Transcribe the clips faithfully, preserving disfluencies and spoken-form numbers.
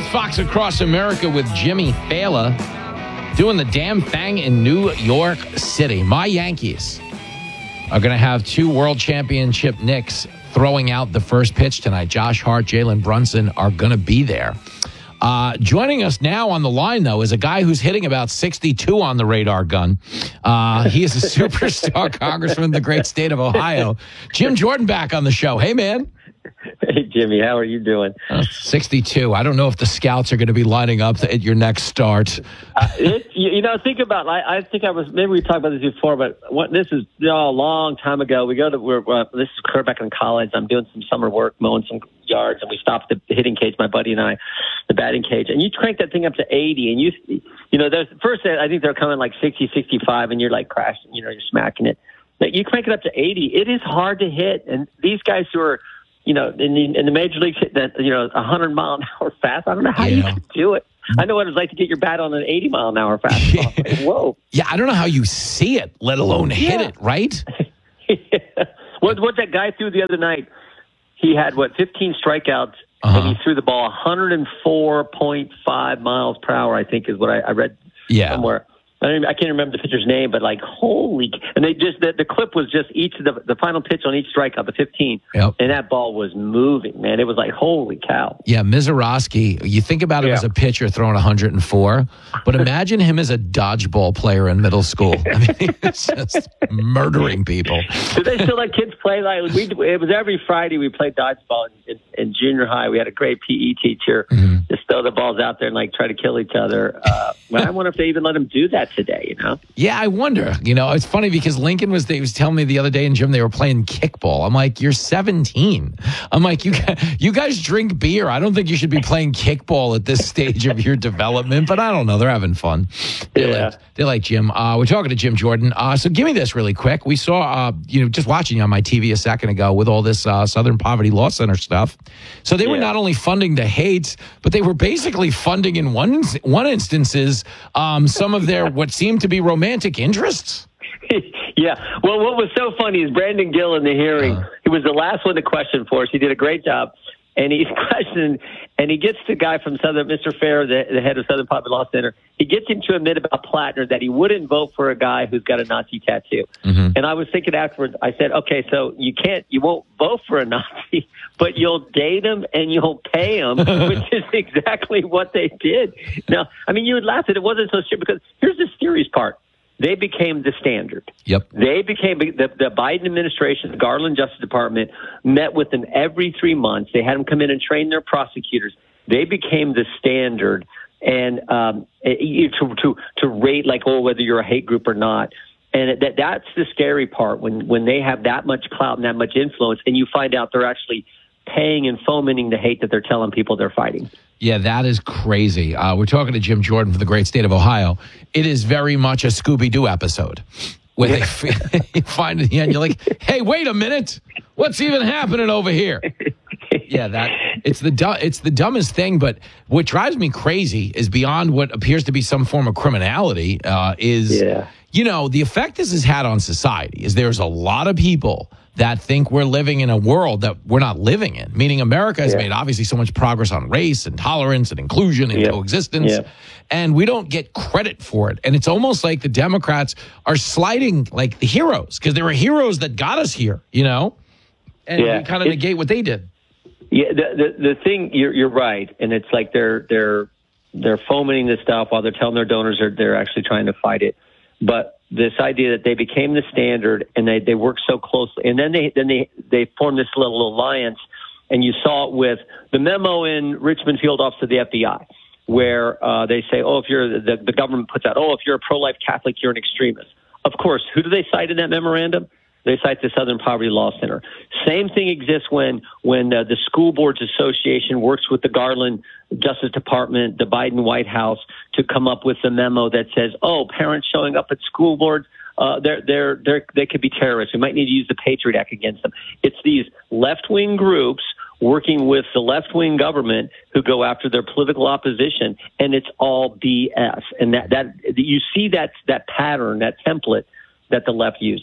is Fox Across America with Jimmy Fallon doing the damn thing in New York City. My Yankees are going to have two World Championship Knicks throwing out the first pitch tonight. Josh Hart, Jalen Brunson are going to be there. Uh, joining us now on the line, though, is a guy who's hitting about sixty-two on the radar gun. Uh, he is a superstar congressman in the great state of Ohio. Jim Jordan back on the show. Hey, man. Hey, Jimmy, how are you doing? Uh, sixty-two. I don't know if the scouts are going to be lining up at your next start. uh, it, you, you know, think about. I, I think I was. Maybe we talked about this before, but what, this is you know, a long time ago. We go to. We're, uh, this is Kurt back in college. I'm doing some summer work, mowing some yards, and we stopped at the hitting cage. My buddy and I, the batting cage, and you crank that thing up to eighty, and you, you know, there's first I think they're coming like sixty, sixty-five, and you're like crashing. You know, you're smacking it. But you crank it up to eighty. It is hard to hit, and these guys who are. You know, in the, in the major leagues, that you know, a hundred mile an hour fast. I don't know how yeah. you can do it. I know what it's like to get your bat on an eighty mile an hour fastball. Like, whoa! Yeah, I don't know how you see it, let alone hit yeah. it. Right? yeah. What what that guy threw the other night? He had what fifteen strikeouts, uh-huh. and he threw the ball one hundred four point five miles per hour. I think is what I, I read yeah. somewhere. I, don't even, I can't remember the pitcher's name, but like, holy! And they just the, the clip was just each of the the final pitch on each strikeout, the fifteen, yep. and that ball was moving, man. It was like, holy cow! Yeah, Mizorowski. You think about him yeah. as a pitcher throwing one hundred four, but imagine him as a dodgeball player in middle school. I mean, he's just murdering people. Do they still let kids play? Like we, it was every Friday we played dodgeball in, in, in junior high. We had a great P E teacher. Mm-hmm. Just throw the balls out there and like try to kill each other. Uh, well, I wonder if they even let them do that today, you know? Yeah, I wonder. You know, it's funny because Lincoln was, they was telling me the other day in gym they were playing kickball. I'm like, you're seventeen. I'm like, you guys, you guys drink beer. I don't think you should be playing kickball at this stage of your development, but I don't know. They're having fun. They yeah. like, they like Jim. Uh, we're talking to Jim Jordan. Uh, so give me this really quick. We saw, uh, you know, just watching you on my T V a second ago with all this uh, Southern Poverty Law Center stuff. So they yeah. were not only funding the hate, but they were basically funding in one, one instances um, some of their what seemed to be romantic interests. Yeah. Well, what was so funny is Brandon Gill in the hearing, uh, he was the last one to question for us. He did a great job. And he's questioning, and he gets the guy from Southern, Mister Fair, the, the head of Southern Poverty Law Center, he gets him to admit about Plattner that he wouldn't vote for a guy who's got a Nazi tattoo. Mm-hmm. And I was thinking afterwards, I said, okay, so you can't, you won't vote for a Nazi, but you'll date him and you'll pay him, which is exactly what they did. Now, I mean, you would laugh at it. It wasn't so shit because here's the serious part. They became the standard. Yep. They became the, the Biden administration, the Garland Justice Department met with them every three months. They had them come in and train their prosecutors. They became the standard, and um, to to to rate like oh whether you're a hate group or not. And that that's the scary part when when they have that much clout and that much influence, and you find out they're actually paying and fomenting the hate that they're telling people they're fighting. Yeah, that is crazy. Uh, we're talking to Jim Jordan from the great state of Ohio. It is very much a Scooby-Doo episode where they you find it at the end, you're like, hey, wait a minute. What's even happening over here? Yeah, that it's the du- it's the dumbest thing. But what drives me crazy is beyond what appears to be some form of criminality uh, is, yeah. you know, the effect this has had on society is there's a lot of people that think we're living in a world that we're not living in, meaning America has yeah. made obviously so much progress on race and tolerance and inclusion and yep. coexistence, yep. and we don't get credit for it. And it's almost like the Democrats are sliding like the heroes because there were heroes that got us here, you know, and yeah. we kind of negate what they did. Yeah, the, the the thing you're you're right, and it's like they're they're they're fomenting this stuff while they're telling their donors they're they're actually trying to fight it, but. This idea that they became the standard and they, they work so closely, and then they then they, they formed this little alliance, and you saw it with the memo in Richmond Field Office of the F B I, where uh, they say, oh, if you're the, the government puts out, oh, if you're a pro-life Catholic, you're an extremist. Of course, who do they cite in that memorandum? They cite the Southern Poverty Law Center. Same thing exists when when uh, the School Boards Association works with the Garland Justice Department, the Biden White House, to come up with a memo that says, "Oh, parents showing up at school boards, uh, they're they're they're they could be terrorists. We might need to use the Patriot Act against them." It's these left-wing groups working with the left-wing government who go after their political opposition, and it's all B S. And that that you see that that pattern, that template that the left uses.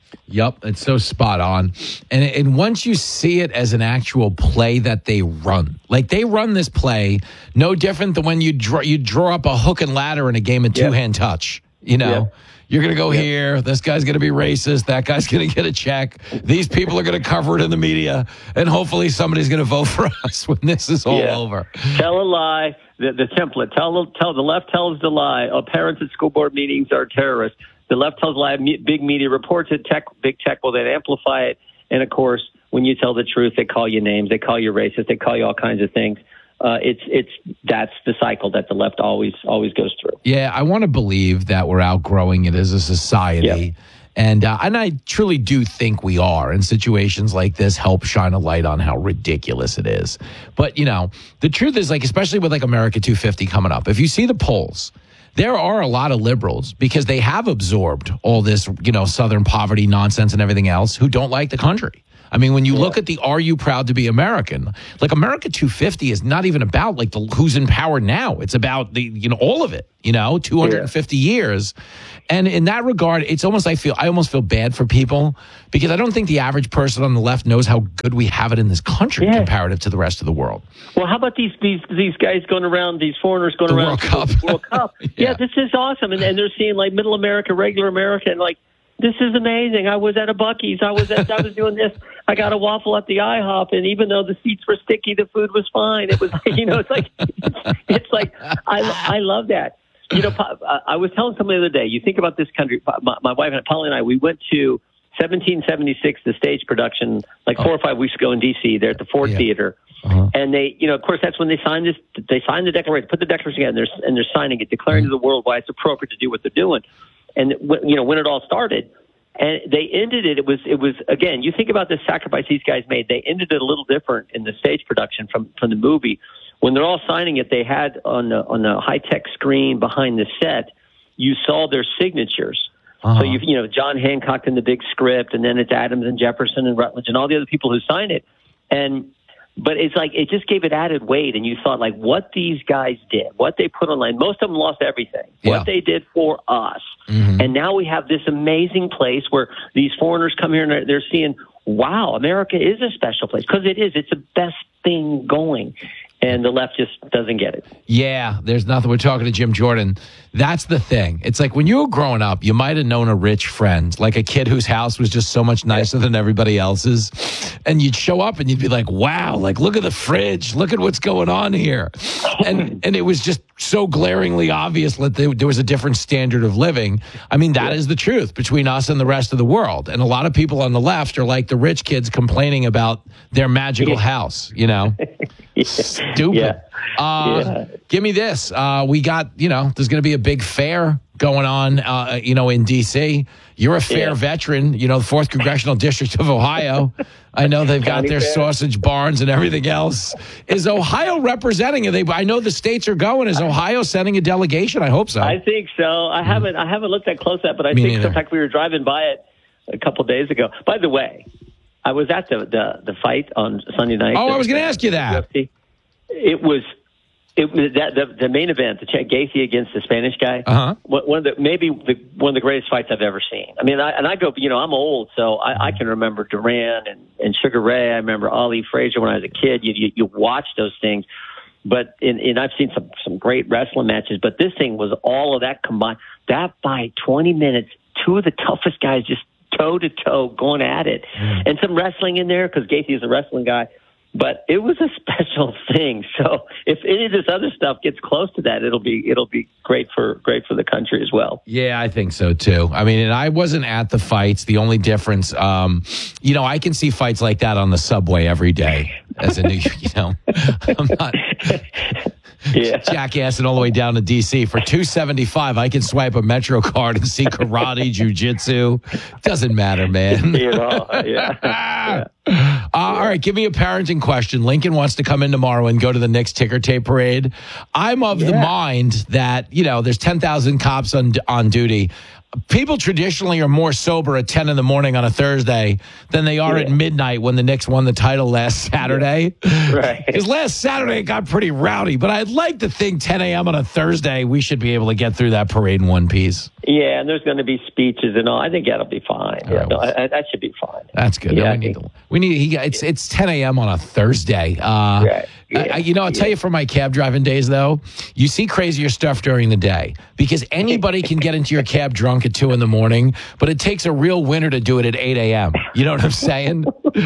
Yep, it's so spot on. And and once you see it as an actual play that they run, like they run this play no different than when you draw you draw up a hook and ladder in a game of two hand touch. You know, Yep. you're going to go Yep. here. This guy's going to be racist. That guy's going to get a check. These people are going to cover it in the media, and hopefully somebody's going to vote for us when this is all Yeah. over. Tell a lie. The, the template. Tell tell the left tells the lie. Oh, parents at school board meetings are terrorists. The left tells a lie. Me, big media reports it. Tech, big tech will then amplify it. And of course, when you tell the truth, they call you names. They call you racist. They call you all kinds of things. Uh, it's it's that's the cycle that the left always always goes through. Yeah, I want to believe that we're outgrowing it as a society. Yep. And uh, and I truly do think we are. And situations like this help shine a light on how ridiculous it is. But, you know, the truth is, like, especially with like America two fifty coming up, if you see the polls, there are a lot of liberals because they have absorbed all this, you know, Southern poverty nonsense and everything else who don't like the country. I mean, when you Yeah. look at the Are You Proud to Be American? Like America two fifty is not even about like the who's in power now. It's about the, you know, all of it, you know, two hundred fifty yeah. years. And in that regard, it's almost, I feel, I almost feel bad for people because I don't think the average person on the left knows how good we have it in this country Yeah. comparative to the rest of the world. Well, how about these these these guys going around, these foreigners going The around World to Cup. the World Cup? Yeah. yeah, this is awesome, and, and they're seeing like middle America, regular America, and like this is amazing. I was at a Buc-ee's. I was at, I was doing this. I got a waffle at the IHOP, and even though the seats were sticky, the food was fine. It was, you know, it's like it's like I I love that. You know, I was telling somebody the other day. You think about this country. My, my wife and Polly and I, we went to seventeen seventy-six, the stage production, like four or five weeks ago in D C. There at the Ford Yeah. Theater, Uh-huh. and they, you know, of course, that's when they signed this. They signed the declaration, put the declaration together, and they're, and they're signing it, declaring to the world why it's appropriate to do what they're doing. And you know, when it all started, and they ended it. It was, it was again. You think about the sacrifice these guys made. They ended it a little different in the stage production from from the movie. When they're all signing it, they had on the on the high tech screen behind the set, you saw their signatures. Uh-huh. So you you know John Hancock in the big script, and then it's Adams and Jefferson and Rutledge and all the other people who signed it. And but it's like it just gave it added weight, and you thought like what these guys did, what they put online. Most of them lost everything. Yeah. What they did for us, Mm-hmm. and now we have this amazing place where these foreigners come here and they're, they're seeing, wow, America is a special place because it is. It's the best thing going. And the left just doesn't get it. Yeah, there's nothing. We're talking to Jim Jordan. That's the thing. It's like when you were growing up, you might have known a rich friend, like a kid whose house was just so much nicer than everybody else's. And you'd show up and you'd be like, wow, like, look at the fridge. Look at what's going on here. And and it was just so glaringly obvious that there, there was a different standard of living. I mean, that is the truth between us and the rest of the world. And a lot of people on the left are like the rich kids complaining about their magical Yeah. house, you know? Yeah. Stupid. Yeah. Uh, Yeah. Give me this. Uh, we got, you know, there's going to be a big fair going on, uh, you know, in D C. You're a fair Yeah. veteran, you know, the fourth Congressional District of Ohio. I know they've got County their fair. sausage barns and everything else. Is Ohio representing? Are they? I know the states are going. Is Ohio sending a delegation? I hope so. I think so. I haven't I haven't looked that close at, but I Me think neither. so. In fact, we were driving by it a couple days ago. By the way, I was at the the, the fight on Sunday night. Oh, I was going to ask you that. U F C. It was it was that the, the main event, the Ch- Gaethje against the Spanish guy. Uh-huh. One of the maybe the, one of the greatest fights I've ever seen. I mean, I, and I go, you know, I'm old, so I, I can remember Duran and, and Sugar Ray. I remember Ali Frazier when I was a kid. You you, you watch those things, but in, and I've seen some some great wrestling matches. But this thing was all of that combined. That fight, twenty minutes, two of the toughest guys just toe to toe going at it, Mm. and some wrestling in there because Gaethje is a wrestling guy. But it was a special thing. So if any of this other stuff gets close to that, it'll be it'll be great for great for the country as well. Yeah, I think so too. I mean, and I wasn't at the fights. The only difference, um, you know, I can see fights like that on the subway every day as a new, you know, I'm not Yeah. jackassing all the way down to D C for two seventy-five. I can swipe a Metro card and see karate, jujitsu. Doesn't matter, man. You know, yeah. Uh, all right, give me a parenting question. Lincoln wants to come in tomorrow and go to the Knicks ticker tape parade. I'm of the Yeah. mind that, you know, there's ten thousand cops on on duty. people traditionally are more sober at ten in the morning on a Thursday than they are yeah. at midnight when the Knicks won the title last Saturday. Right. Because last Saturday it got pretty rowdy, but I'd like to think ten a.m. on a Thursday, we should be able to get through that parade in one piece. Yeah, and there's going to be speeches and all. I think that'll be fine. Yeah, right, no, well, I, that should be fine. That's good. Yeah, no, we, need to, we need. He, it's it's ten a.m. on a Thursday. Uh, right. Yeah, I, you know, I'll yeah. tell you from my cab driving days, though, you see crazier stuff during the day because anybody can get into your cab drunk at two in the morning, but it takes a real winner to do it at eight a.m. You know what I'm saying?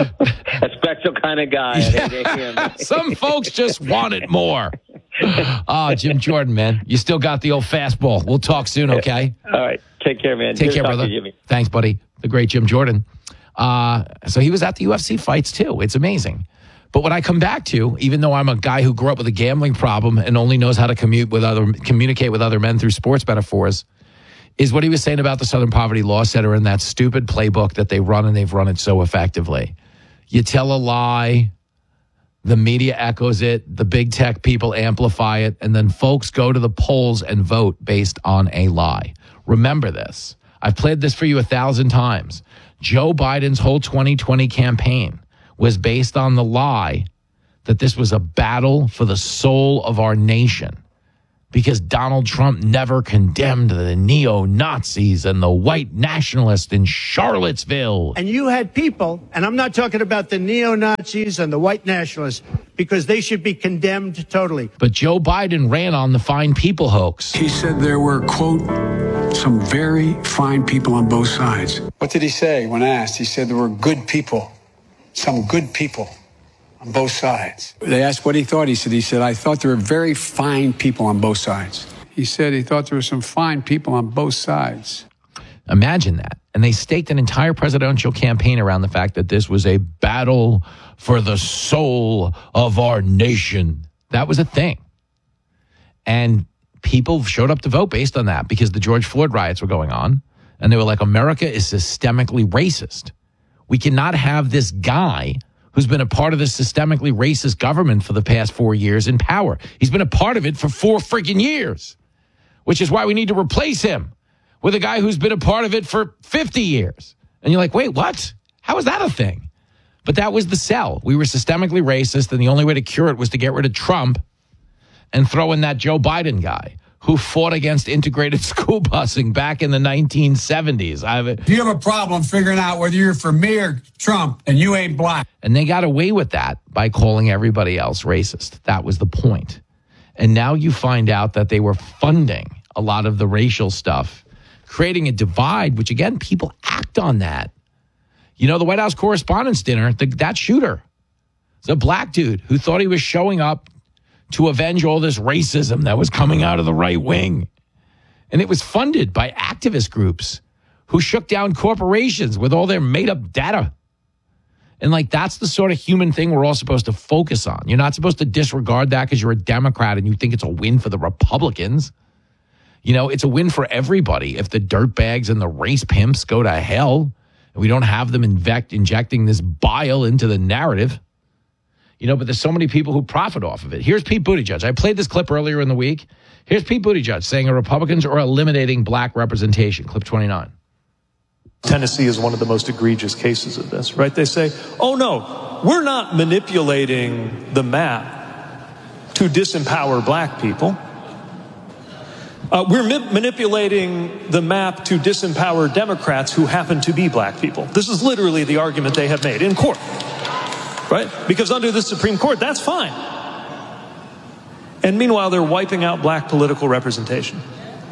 A special kind of guy at eight a.m. Some folks just want it more. Oh, Jim Jordan, man. You still got the old fastball. We'll talk soon, okay? All right. Take care, man. Take Good care, talking brother. to you, Jimmy. Thanks, buddy. The great Jim Jordan. Uh, so he was at the U F C fights, too. It's amazing. But what I come back to, even though I'm a guy who grew up with a gambling problem and only knows how to commute with other, communicate with other men through sports metaphors, is what he was saying about the Southern Poverty Law Center and that stupid playbook that they run, and they've run it so effectively. You tell a lie, the media echoes it, the big tech people amplify it, and then folks go to the polls and vote based on a lie. Remember this. I've played this for you a thousand times. Joe Biden's whole twenty twenty campaign was based on the lie that this was a battle for the soul of our nation because Donald Trump never condemned the neo-Nazis and the white nationalists in Charlottesville. And you had people, and I'm not talking about the neo-Nazis and the white nationalists, because they should be condemned totally. But Joe Biden ran on the fine people hoax. He said there were, quote, some very fine people on both sides. What did he say when asked? He said there were good people. Some good people on both sides. They asked what he thought. He said, he said, I thought there were very fine people on both sides. He said he thought there were some fine people on both sides. Imagine that. And they staked an entire presidential campaign around the fact that this was a battle for the soul of our nation. That was a thing. And people showed up to vote based on that because the George Floyd riots were going on. And they were like, America is systemically racist. We cannot have this guy who's been a part of this systemically racist government for the past four years in power. He's been a part of it for four freaking years, which is why we need to replace him with a guy who's been a part of it for fifty years. And you're like, wait, what? How is that a thing? But that was the sell. We were systemically racist, and the only way to cure it was to get rid of Trump and throw in that Joe Biden guy who fought against integrated school busing back in the nineteen seventies. I've, if you have a problem figuring out whether you're for me or Trump and you ain't black. And they got away with that by calling everybody else racist. That was the point. And now you find out that they were funding a lot of the racial stuff, creating a divide, which, again, people act on that. You know, the White House Correspondents' Dinner, the, that shooter, is a black dude who thought he was showing up to avenge all this racism that was coming out of the right wing. And it was funded by activist groups who shook down corporations with all their made-up data. And, like, that's the sort of human thing we're all supposed to focus on. You're not supposed to disregard that because you're a Democrat and you think it's a win for the Republicans. You know, it's a win for everybody if the dirtbags and the race pimps go to hell and we don't have them inject, injecting this bile into the narrative. You know, but there's so many people who profit off of it. Here's Pete Buttigieg. I played this clip earlier in the week. Here's Pete Buttigieg saying the Republicans are eliminating black representation. Clip twenty-nine. Tennessee is one of the most egregious cases of this, right? They say, oh, no, we're not manipulating the map to disempower black people. Uh, we're ma- manipulating the map to disempower Democrats who happen to be black people. This is literally the argument they have made in court. Right? Because under the Supreme Court, that's fine. And meanwhile, they're wiping out black political representation.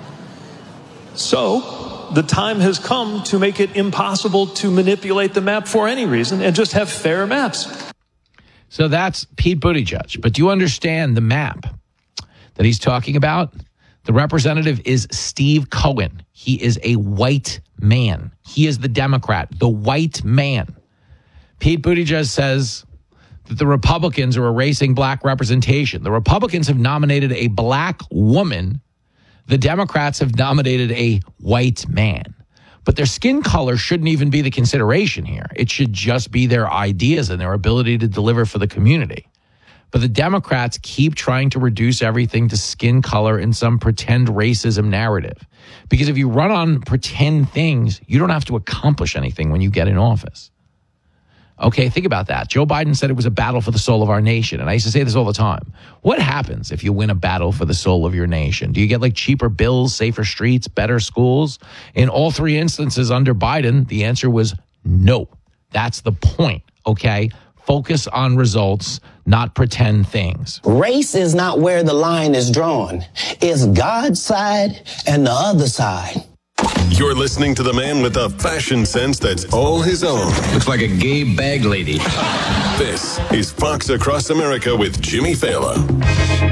So the time has come to make it impossible to manipulate the map for any reason and just have fair maps. So that's Pete Buttigieg. But do you understand the map that he's talking about? The representative is Steve Cohen. He is a white man. He is the Democrat, the white man. Pete Buttigieg says that the Republicans are erasing black representation. The Republicans have nominated a black woman. The Democrats have nominated a white man. But their skin color shouldn't even be the consideration here. It should just be their ideas and their ability to deliver for the community. But the Democrats keep trying to reduce everything to skin color in some pretend racism narrative. Because if you run on pretend things, you don't have to accomplish anything when you get in office. Okay, think about that. Joe Biden said it was a battle for the soul of our nation. And I used to say this all the time. What happens if you win a battle for the soul of your nation? Do you get like cheaper bills, safer streets, better schools? In all three instances under Biden, the answer was no. That's the point, okay? Focus on results, not pretend things. Race is not where the line is drawn. It's God's side and the other side. You're listening to the man with a fashion sense that's all his own. Looks like a gay bag lady. This is Fox Across America with Jimmy Failla.